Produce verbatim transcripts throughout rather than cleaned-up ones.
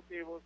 consecutivos,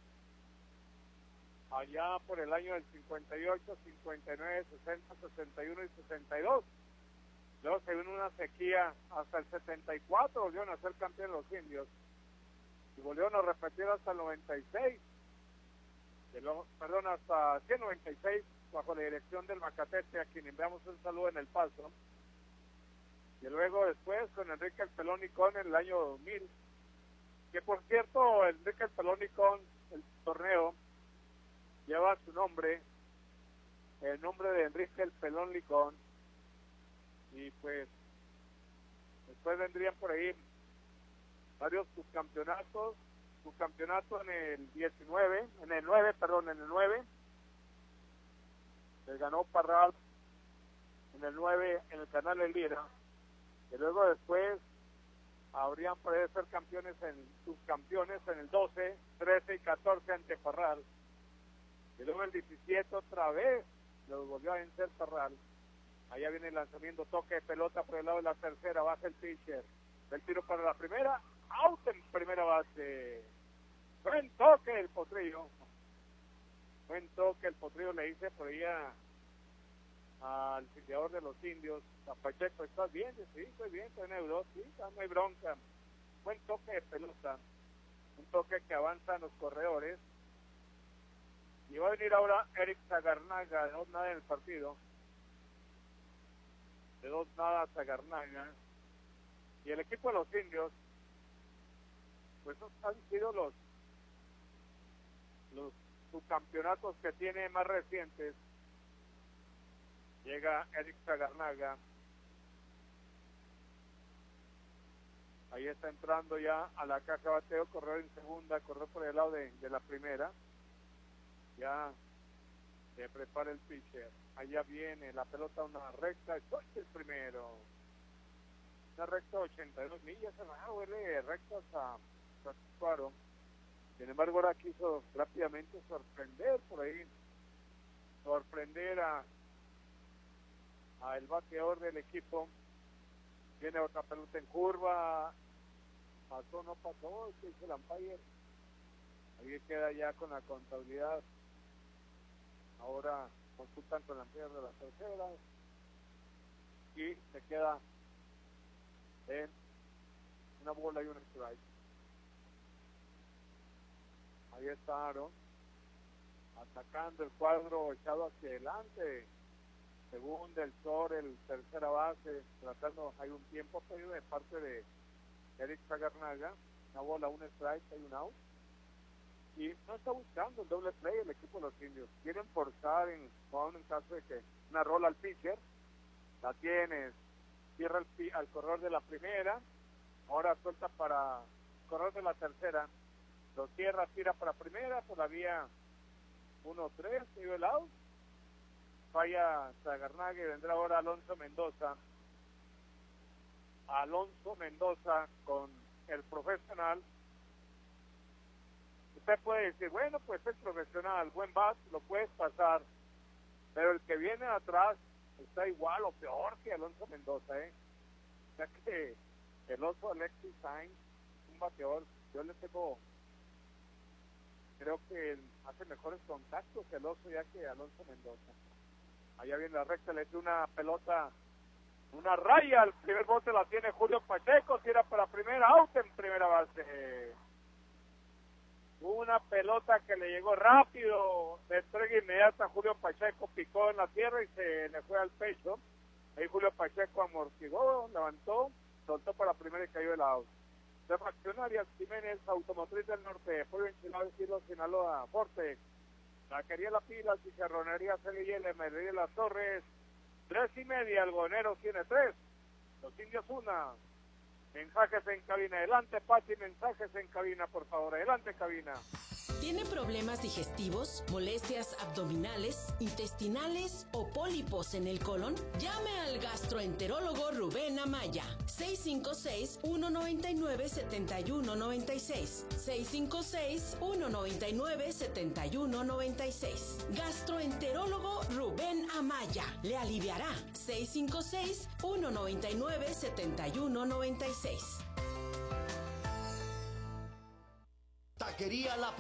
allá por el año del cincuenta y ocho, cincuenta y nueve, sesenta, sesenta y uno y sesenta y dos. Luego se vino una sequía hasta el setenta y cuatro, volvieron a ser campeones los indios. Y volvieron a repetir hasta el noventa y seis. Y luego, perdón, hasta el noventa y seis, bajo la dirección del Macatete, a quien enviamos un saludo en El Paso. Y luego después con Enrique El Pelón Nicón en el año dos mil. Que por cierto, Enrique El Pelón Nicón, el torneo, lleva su nombre, el nombre de Enrique El Pelón Licón, y pues después vendrían por ahí varios subcampeonatos, subcampeonato en el diecinueve, en el nueve, perdón, en el nueve, le ganó Parral en el nueve en el Canal Elvira, y luego después habrían podido ser campeones en subcampeones en el doce, trece y catorce ante Parral. Y luego el diecisiete otra vez los volvió a vencer Parral. Allá viene el lanzamiento, toque de pelota por el lado de la tercera, baja el pitcher. El tiro para la primera, out en primera base. Buen toque el Potrillo. Buen toque el Potrillo le dice por ahí a, al filiador de los indios, a Pacheco, ¿estás bien? Sí, estoy bien, estoy en Euro, sí, no hay bronca. Buen toque de pelota. Un toque que avanza en los corredores. Y va a venir ahora Eric Zagarnaga, de dos nada en el partido. De dos nada Zagarnaga. Y el equipo de los indios, pues esos han sido los, los subcampeonatos que tiene más recientes. Llega Eric Zagarnaga. Ahí está entrando ya a la caja de bateo, correr en segunda, correr por el lado de, de la primera. Ya se prepara el pitcher. Allá viene la pelota, una recta, ¡soy el primero! Una recta ochenta y dos millas, ah, huele rectas a Cuaro. Sin embargo, ahora quiso rápidamente sorprender por ahí, sorprender a, a el bateador del equipo. Viene otra pelota en curva, pasó, no pasó, ¿qué dice el umpire? Ahí queda ya con la contabilidad. Ahora consultan con la umpire de la tercera y se queda en una bola y un strike. Ahí está Aaron atacando el cuadro, echado hacia adelante. Segunda, el Sor, el tercera base, tratando, hay un tiempo pedido de parte de Eric Zagarnaga, una bola, un strike, hay un out. Y no está buscando el doble play el equipo de los indios. Quieren forzar en, en caso de que una rola al pitcher, la tienes, cierra el, al corredor de la primera, ahora suelta para el corredor de la tercera, lo cierra, tira para primera, todavía uno tres, sigue el out, falla Zagarnaga y vendrá ahora Alonso Mendoza. Alonso Mendoza con el profesional. Usted puede decir, bueno, pues es profesional, buen bat, lo puedes pasar, pero el que viene atrás está igual o peor que Alonso Mendoza, ¿eh? O sea que el oso Alexis Sainz, un bateador, yo le tengo, creo que hace mejores contactos que el oso ya que Alonso Mendoza. Allá viene la recta, le hace una pelota, una raya, el primer bote la tiene Julio Pacheco, tira para primera, out en primera base. Una pelota que le llegó rápido, de entrega inmediata, Julio Pacheco picó en la tierra y se le fue al pecho. Ahí Julio Pacheco amortiguó, levantó, soltó para la primera y cayó el out. De Fraccionarias Jiménez, Automotriz del Norte, Pollo Enchilado de Silos, Sinaloa, Forte, Taquería La Pila, Chicharronería C L L, Medellín Las Torres, tres y media, Algoneros tiene tres, Los Indios una. Mensajes en cabina, adelante Pati, mensajes en cabina, por favor, adelante cabina. ¿Tiene problemas digestivos, molestias abdominales, intestinales o pólipos en el colon? Llame al gastroenterólogo Rubén Amaya, seis cinco seis, uno nueve nueve, siete uno nueve seis, seis cinco seis, uno nueve nueve, siete uno nueve seis. Gastroenterólogo Rubén Amaya, le aliviará, seis cinco seis, uno nueve nueve, siete uno nueve seis. Taquería La